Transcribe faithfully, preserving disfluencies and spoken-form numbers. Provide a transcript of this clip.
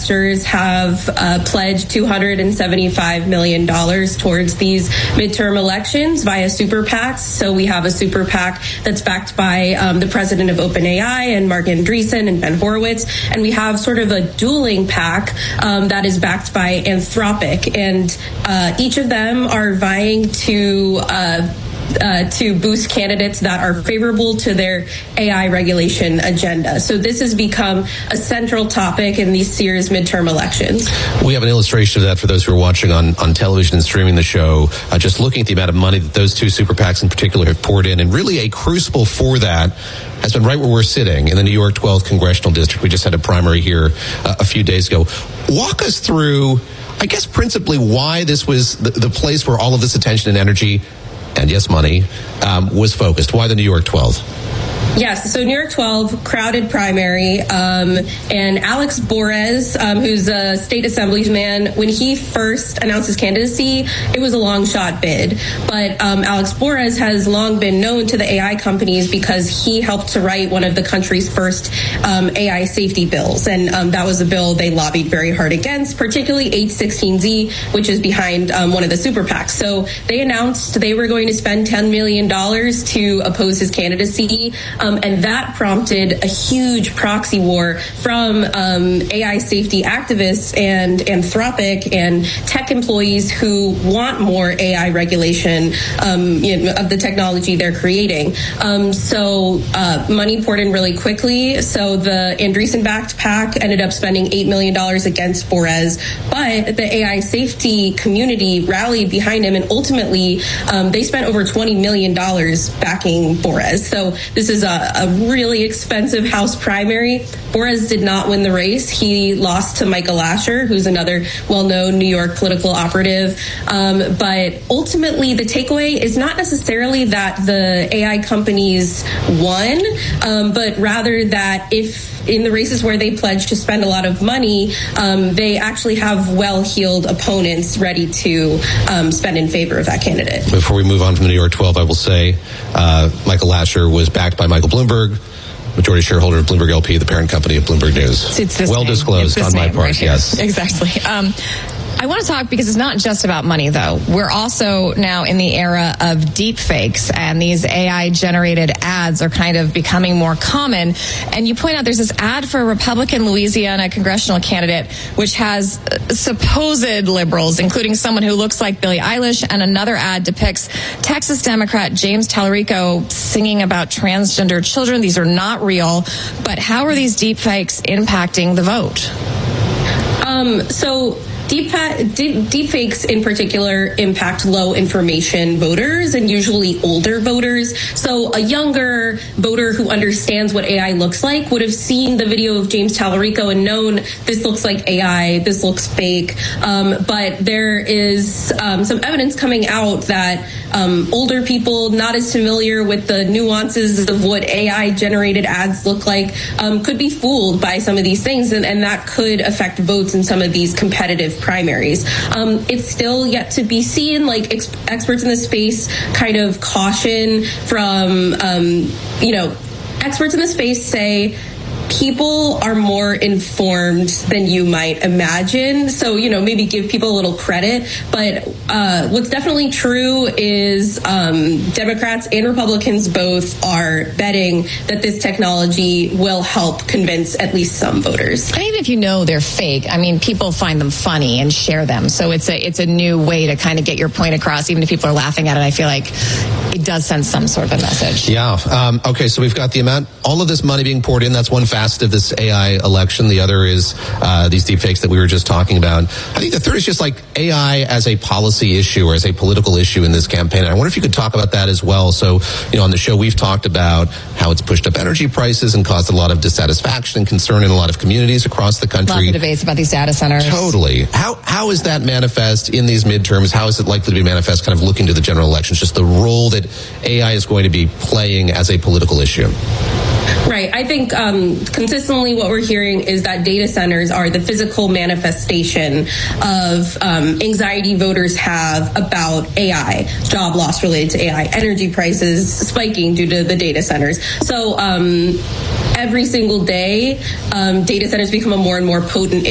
investors have uh, pledged two hundred seventy-five million dollars towards these midterm elections via super PACs. So we have a super PAC that's backed by um, the president of OpenAI and Mark Andreessen and Ben Horowitz. And we have sort of a dueling PAC um, that is backed by Anthropic. And uh, each of them are vying to uh, Uh, to boost candidates that are favorable to their A I regulation agenda. So this has become a central topic in these year's midterm elections. We have an illustration of that for those who are watching on, on television and streaming the show. Uh, just looking at the amount of money that those two super PACs in particular have poured in, and really a crucible for that has been right where we're sitting in the New York twelfth Congressional District. We just had a primary here uh, a few days ago. Walk us through, I guess, principally why this was the, the place where all of this attention and energy and yes, money, um, was focused. Why the New York twelve? Yes, so New York twelve, crowded primary, um, and Alex Borez, um, who's a state assemblyman, when he first announced his candidacy, it was a long shot bid. But um, Alex Borez has long been known to the A I companies because he helped to write one of the country's first um, A I safety bills. And um, that was a bill they lobbied very hard against, particularly H sixteen Z, which is behind um, one of the super PACs. So they announced they were going to spend ten million dollars to oppose his candidacy. Um, and that prompted a huge proxy war from um, A I safety activists and Anthropic and tech employees who want more A I regulation um, you know, of the technology they're creating. Um, so uh, money poured in really quickly. So the Andreessen-backed PAC ended up spending eight million dollars against Borez, but the A I safety community rallied behind him, and ultimately um, they spent over twenty million dollars backing Borez. So this is a A, a really expensive House primary. Borez did not win the race. He lost to Michael Asher, who's another well-known New York political operative. Um, but ultimately, the takeaway is not necessarily that the A I companies won, um, but rather that if in the races where they pledge to spend a lot of money, um, they actually have well-heeled opponents ready to um, spend in favor of that candidate. Before we move on from the New York twelve, I will say uh, Michael Asher was backed by Michael Bloomberg, majority shareholder of Bloomberg L P, the parent company of Bloomberg News. It's this well name. disclosed It's on my name part, right yes. Exactly. Um, I want to talk because it's not just about money, though. We're also now in the era of deep fakes, and these A I-generated ads are kind of becoming more common. And you point out there's this ad for a Republican Louisiana congressional candidate, which has supposed liberals, including someone who looks like Billie Eilish, and another ad depicts Texas Democrat James Tallarico singing about transgender children. These are not real, but how are these deep fakes impacting the vote? Um, so... Deep, deep, deep fakes in particular impact low information voters and usually older voters. So a younger voter who understands what A I looks like would have seen the video of James Tallarico and known this looks like A I, this looks fake. Um, but there is um, some evidence coming out that um, older people not as familiar with the nuances of what A I generated ads look like um, could be fooled by some of these things, and, and that could affect votes in some of these competitive primaries. Um, it's still yet to be seen. Like ex- experts in the space kind of caution from, um, you know, experts in the space say people are more informed than you might imagine. So, you know, maybe give people a little credit. But uh, what's definitely true is um, Democrats and Republicans both are betting that this technology will help convince at least some voters. And even if you know they're fake, I mean, people find them funny and share them. So it's a it's a new way to kind of get your point across. Even if people are laughing at it, I feel like it does send some sort of a message. Yeah. Um, okay, so we've got the amount, all of this money being poured in. That's one facet of this A I election. The other is uh, these deepfakes that we were just talking about. I think the third is just like A I as a policy issue or as a political issue in this campaign. And I wonder if you could talk about that as well. So, you know, on the show, we've talked about how it's pushed up energy prices and caused a lot of dissatisfaction and concern in a lot of communities across the country. Lots of debates about these data centers. Totally. How How is that manifest in these midterms? How is it likely to be manifest kind of looking to the general elections? Just the role that A I is going to be playing as a political issue. Right. I think um, consistently what we're hearing is that data centers are the physical manifestation of um, anxiety voters have about A I, job loss related to A I, energy prices spiking due to the data centers. So um, every single day, um, data centers become a more and more potent